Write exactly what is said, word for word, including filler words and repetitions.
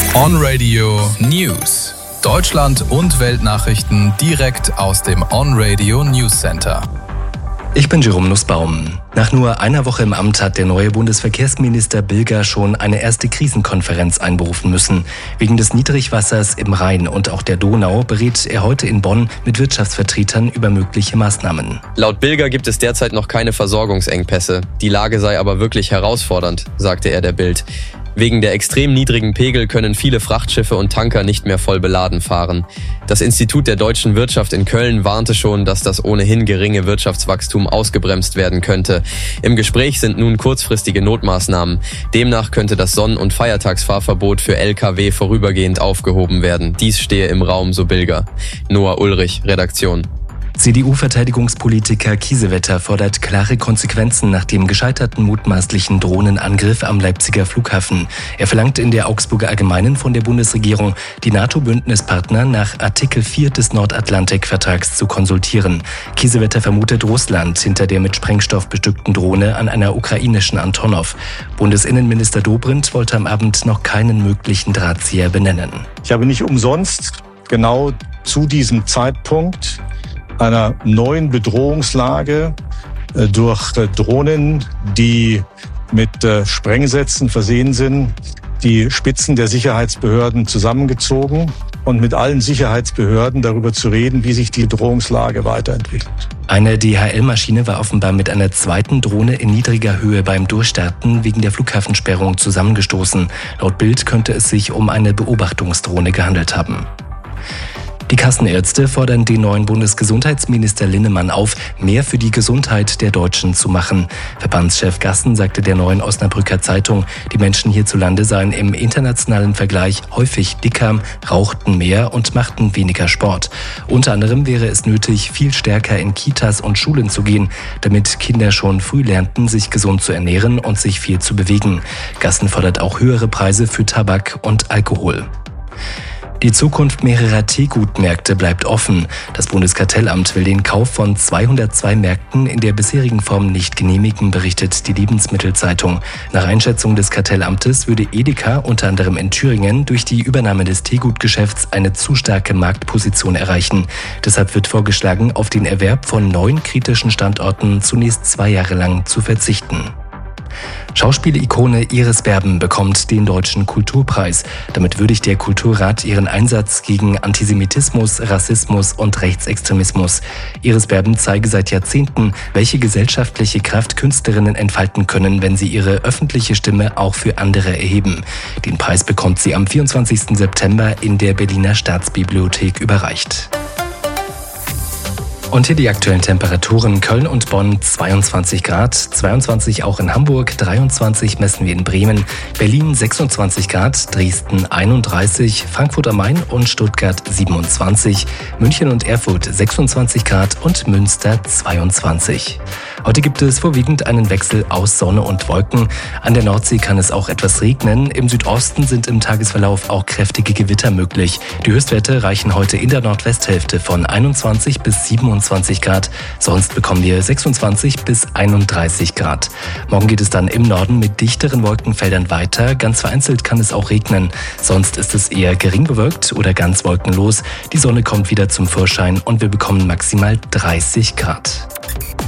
On Radio News. Deutschland und Weltnachrichten direkt aus dem On Radio News Center. Ich bin Jerome Nussbaum. Nach nur einer Woche im Amt hat der neue Bundesverkehrsminister Bilger schon eine erste Krisenkonferenz einberufen müssen. Wegen des Niedrigwassers im Rhein und auch der Donau berät er heute in Bonn mit Wirtschaftsvertretern über mögliche Maßnahmen. Laut Bilger gibt es derzeit noch keine Versorgungsengpässe. Die Lage sei aber wirklich herausfordernd, sagte er der Bild. Wegen der extrem niedrigen Pegel können viele Frachtschiffe und Tanker nicht mehr voll beladen fahren. Das Institut der deutschen Wirtschaft in Köln warnte schon, dass das ohnehin geringe Wirtschaftswachstum ausgebremst werden könnte. Im Gespräch sind nun kurzfristige Notmaßnahmen. Demnach könnte das Sonn- und Feiertagsfahrverbot für L K W vorübergehend aufgehoben werden. Dies stehe im Raum, so Bilger. Noah Ulrich, Redaktion. C D U-Verteidigungspolitiker Kiesewetter fordert klare Konsequenzen nach dem gescheiterten mutmaßlichen Drohnenangriff am Leipziger Flughafen. Er verlangt in der Augsburger Allgemeinen von der Bundesregierung, die NATO-Bündnispartner nach Artikel vier des Nordatlantikvertrags zu konsultieren. Kiesewetter vermutet Russland hinter der mit Sprengstoff bestückten Drohne an einer ukrainischen Antonov. Bundesinnenminister Dobrindt wollte am Abend noch keinen möglichen Drahtzieher benennen. Ich habe nicht umsonst genau zu diesem Zeitpunkt einer neuen Bedrohungslage äh, durch äh, Drohnen, die mit äh, Sprengsätzen versehen sind, die Spitzen der Sicherheitsbehörden zusammengezogen und mit allen Sicherheitsbehörden darüber zu reden, wie sich die Bedrohungslage weiterentwickelt. Eine D H L-Maschine war offenbar mit einer zweiten Drohne in niedriger Höhe beim Durchstarten wegen der Flughafensperrung zusammengestoßen. Laut Bild könnte es sich um eine Beobachtungsdrohne gehandelt haben. Die Kassenärzte fordern den neuen Bundesgesundheitsminister Linnemann auf, mehr für die Gesundheit der Deutschen zu machen. Verbandschef Gassen sagte der Neuen Osnabrücker Zeitung, die Menschen hierzulande seien im internationalen Vergleich häufig dicker, rauchten mehr und machten weniger Sport. Unter anderem wäre es nötig, viel stärker in Kitas und Schulen zu gehen, damit Kinder schon früh lernten, sich gesund zu ernähren und sich viel zu bewegen. Gassen fordert auch höhere Preise für Tabak und Alkohol. Die Zukunft mehrerer Teegutmärkte bleibt offen. Das Bundeskartellamt will den Kauf von zweihundertzwei Märkten in der bisherigen Form nicht genehmigen, berichtet die Lebensmittelzeitung. Nach Einschätzung des Kartellamtes würde Edeka unter anderem in Thüringen durch die Übernahme des Teegutgeschäfts eine zu starke Marktposition erreichen. Deshalb wird vorgeschlagen, auf den Erwerb von neun kritischen Standorten zunächst zwei Jahre lang zu verzichten. Schauspielikone Iris Berben bekommt den Deutschen Kulturpreis. Damit würdigt der Kulturrat ihren Einsatz gegen Antisemitismus, Rassismus und Rechtsextremismus. Iris Berben zeige seit Jahrzehnten, welche gesellschaftliche Kraft Künstlerinnen entfalten können, wenn sie ihre öffentliche Stimme auch für andere erheben. Den Preis bekommt sie am vierundzwanzigsten September in der Berliner Staatsbibliothek überreicht. Und hier die aktuellen Temperaturen. Köln und Bonn zweiundzwanzig Grad, zweiundzwanzig auch in Hamburg, dreiundzwanzig messen wir in Bremen, Berlin sechsundzwanzig Grad, Dresden einunddreißig, Frankfurt am Main und Stuttgart siebenundzwanzig, München und Erfurt sechsundzwanzig Grad und Münster zweiundzwanzig. Heute gibt es vorwiegend einen Wechsel aus Sonne und Wolken. An der Nordsee kann es auch etwas regnen. Im Südosten sind im Tagesverlauf auch kräftige Gewitter möglich. Die Höchstwerte reichen heute in der Nordwesthälfte von einundzwanzig bis siebenundzwanzig Grad. Sonst bekommen wir sechsundzwanzig bis einunddreißig Grad. Morgen geht es dann im Norden mit dichteren Wolkenfeldern weiter. Ganz vereinzelt kann es auch regnen. Sonst ist es eher gering bewölkt oder ganz wolkenlos. Die Sonne kommt wieder zum Vorschein und wir bekommen maximal dreißig Grad.